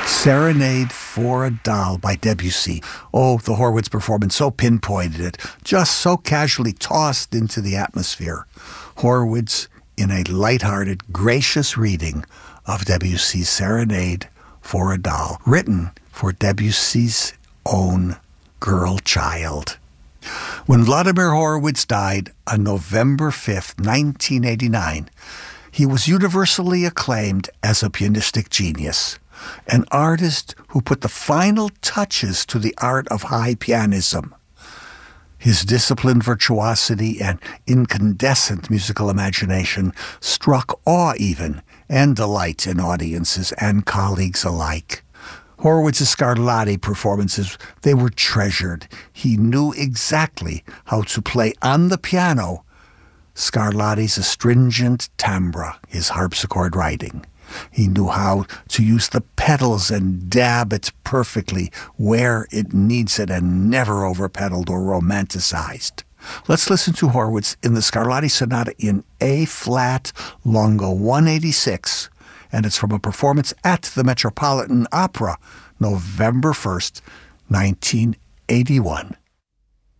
Serenade for a Doll by Debussy. Oh, the Horwitz performance so pinpointed it, just so casually tossed into the atmosphere. Horwitz in a lighthearted, gracious reading of Debussy's Serenade for a Doll, written for Debussy's own girl child. When Vladimir Horowitz died on November 5th, 1989, he was universally acclaimed as a pianistic genius, an artist who put the final touches to the art of high pianism. His disciplined virtuosity and incandescent musical imagination struck awe even and delight in audiences and colleagues alike. Horowitz's Scarlatti performances, they were treasured. He knew exactly how to play on the piano Scarlatti's astringent timbre, his harpsichord writing. He knew how to use the pedals and dab it perfectly where it needs it and never over-pedaled or romanticized. Let's listen to Horowitz in the Scarlatti Sonata in A-flat, Lungo 186, and it's from a performance at the Metropolitan Opera, November 1st, 1981.